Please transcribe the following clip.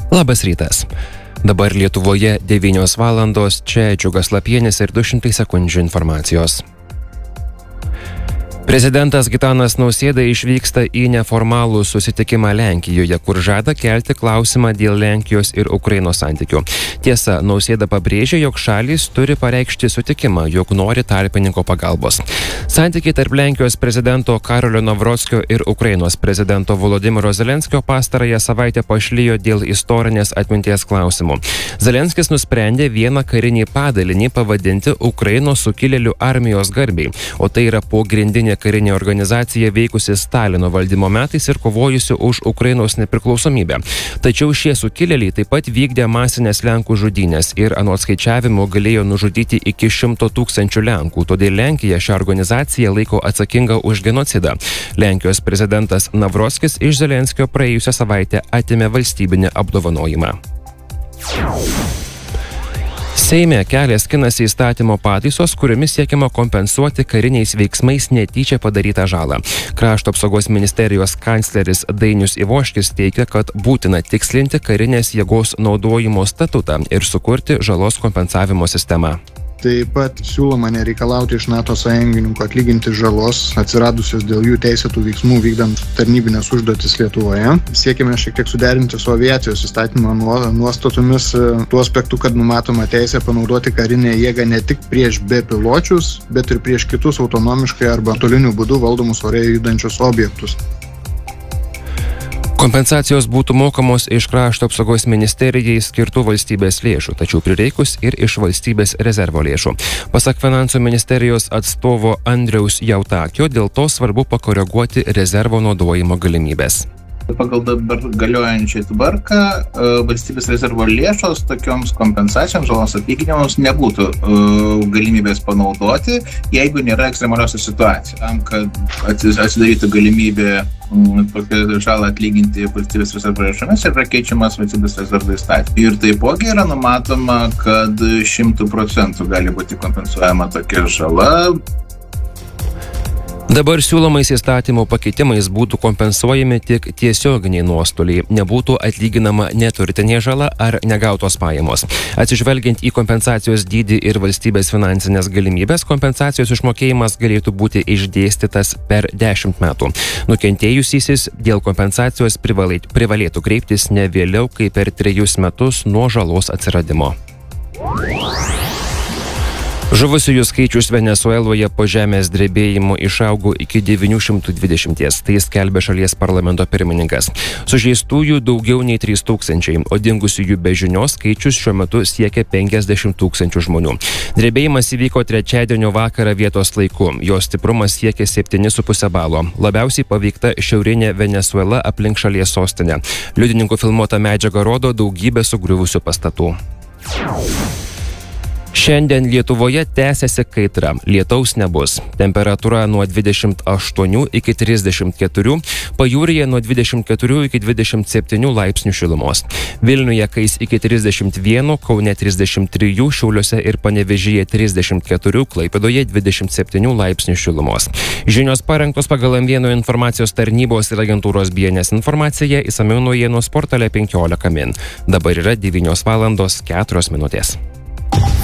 Labas rytas. Dabar Lietuvoje 9 valandos, čia Džiugas Lapienis ir 200 sekundžių informacijos. Prezidentas Gitanas Nausėda išvyksta į neformalų susitikimą Lenkijoje, kur žada kelti klausimą dėl Lenkijos ir Ukrainos santykių. Tiesa, Nausėda pabrėžė, jog šalys turi pareikšti sutikimą, jog nori tarpininko pagalbos. Santykiai tarp Lenkijos prezidento Karolio Nawrockio ir Ukrainos prezidento Volodymyro Zelenskio pastarąją savaitę pašlijo dėl istorinės atminties klausimų. Zelenskis nusprendė vieną karinį padalinį pavadinti Ukrainos sukilėlių armijos garbei, o tai yra pogrindinė karinė organizacija veikusi Stalino valdymo metais ir kovojusi už Ukrainos nepriklausomybę. Tačiau šie sukilėliai taip pat vykdė masinės Lenkų žudynės ir anot skaičiavimų galėjo nužudyti iki 100 000 Lenkų, todėl Lenkija šią organizaciją laiko atsakingą už genocidą. Lenkijos prezidentas Nawrockis iš Zelenskio praėjusią savaitę atėmė valstybinį apdovanojimą. Seime kelias skinasi įstatymo pataisos, kuriomis siekiama kompensuoti kariniais veiksmais netyčia padarytą žalą. Krašto apsaugos ministerijos kancleris Dainius Ivoškis teigia, kad būtina tikslinti karinės jėgos naudojimo statutą ir sukurti žalos kompensavimo sistemą. Taip pat siūloma nereikalauti iš NATO sąjungininkų atlyginti žalos atsiradusios dėl jų teisėtų veiksmų vykdant tarnybinės užduotis Lietuvoje. Siekime šiek tiek suderinti su aviacijos įstatymo nuostatomis tuo aspektu, kad numatoma teisė panaudoti karinę jėgą ne tik prieš bepiločius, bet ir prieš kitus autonomiškai arba nuotoliniu būdu valdomus ore judančius objektus. Kompensacijos būtų mokamos iš Krašto apsaugos ministerijai skirtų valstybės lėšų, tačiau prireikus ir iš valstybės rezervo lėšų. Pasak finansų ministerijos atstovo Andriaus Jautakio, dėl to svarbu pakoreguoti rezervo naudojimo galimybės. Pagal dabar galiojančią tvarką valstybės rezervo lėšos tokioms kompensacijoms, žalos atlyginimams nebūtų galimybės panaudoti, jeigu nėra ekstremaliosios situacijos. Tam, kad atsidarytų galimybė tokią žalą atlyginti valstybės rezervo lėšomis, yra keičiamas valstybės rezervo įstatymas. Ir taipogi yra numatoma, kad 100% gali būti kompensuojama tokia žala. Dabar siūlomais įstatymo pakeitimais būtų kompensuojami tik tiesioginiai nuostoliai, nebūtų atlyginama neturtinė žala ar negautos pajamos. Atsižvelgiant į kompensacijos dydį ir valstybės finansinės galimybės, kompensacijos išmokėjimas galėtų būti išdėstytas per 10 metų. Nukentėjusysis dėl kompensacijos privalėtų kreiptis ne vėliau kaip per 3 metus nuo žalos atsiradimo. Žuvusiųjų skaičius Venesueloje po žemės drebėjimo išaugo iki 920, tai skelbia šalies parlamento pirmininkas. Sužeistųjų daugiau nei 3000, o dingusiųjų be žinios skaičius šiuo metu siekia 50 000 žmonių. Drebėjimas įvyko trečiadienio vakarą vietos laiku, jo stiprumas siekia 7,5 balo. Labiausiai paveikta šiaurinė Venesuela aplink šalies sostinę. Liudininkų filmuota medžiaga rodo daugybę sugriuvusių pastatų. Šiandien Lietuvoje tęsiasi kaitra, lietaus nebus. Temperatūra nuo 28 iki 34, pajūryje nuo 24 iki 27 laipsnių šilumos. Vilniuje kais iki 31, Kaune 33, Šiauliuose ir Panevėžyje 34, Klaipėdoje 27 laipsnių šilumos. Žinios parengtos pagal M1 informacijos tarnybos ir agentūros BNS informaciją, išsamiau naujienų portale 15 min. Dabar yra 9 valandos 4 minutės.